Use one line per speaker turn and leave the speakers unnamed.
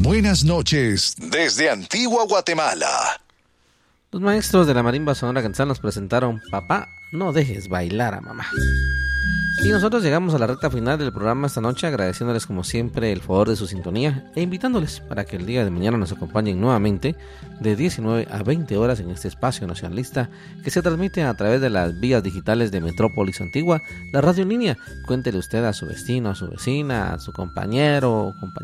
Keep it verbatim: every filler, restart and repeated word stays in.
Buenas noches desde Antigua Guatemala.
Los maestros de la Marimba Sonora Cantzal nos presentaron Papá, no dejes bailar a mamá. Y nosotros llegamos a la recta final del programa esta noche, agradeciéndoles como siempre el favor de su sintonía e invitándoles para que el día de mañana nos acompañen nuevamente de diecinueve a veinte horas en este espacio nacionalista que se transmite a través de las vías digitales de Metrópolis Antigua, la radio en línea. Cuéntele usted a su vecino, a su vecina, a su compañero o compañera